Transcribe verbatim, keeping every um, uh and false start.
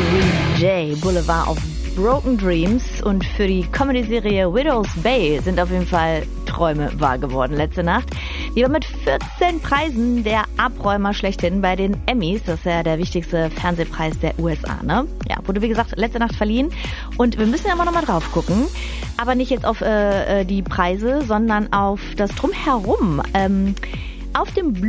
Green Day, Boulevard of Broken Dreams. Und für die Comedy-Serie Widow's Bay sind auf jeden Fall Träume wahr geworden letzte Nacht. Die war mit vierzehn Preisen der Abräumer schlechthin bei den Emmys. Das ist ja der wichtigste Fernsehpreis der U S A, ne? Ja, wurde wie gesagt letzte Nacht verliehen. Und wir müssen ja immer noch mal drauf gucken. Aber nicht jetzt auf äh, die Preise, sondern auf das Drumherum. Ähm, auf dem Blue